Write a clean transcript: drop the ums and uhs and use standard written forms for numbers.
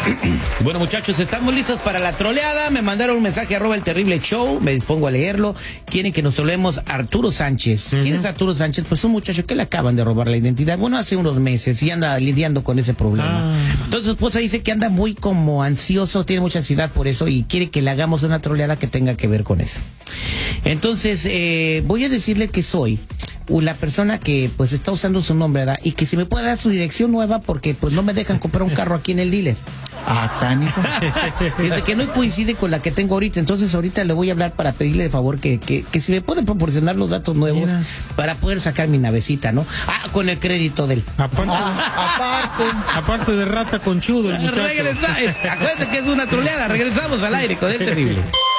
Bueno, muchachos, estamos listos para la troleada. Me mandaron un mensaje @elterrible_show. Me dispongo a leerlo. Quieren que nos troleemos a Arturo Sánchez. ¿Quién es Arturo Sánchez? Pues un muchacho que le acaban de robar la identidad. Bueno, hace unos meses y anda lidiando con ese problema. Entonces su esposa dice que anda muy como ansioso, tiene mucha ansiedad por eso y quiere que le hagamos una troleada que tenga que ver con eso. Entonces, voy a decirle que soy la persona que pues está usando su nombre, ¿verdad? Y que si me puede dar su dirección nueva porque pues no me dejan comprar un carro aquí en el dealer. Tánico. Dice que no coincide con la que tengo ahorita. Entonces ahorita le voy a hablar para pedirle de favor que si me puede proporcionar los datos nuevos para poder sacar mi navecita, ¿no? Con el crédito del. Aparte de rata conchudo el muchacho. Acuérdense que es una troleada. Regresamos al aire con el terrible.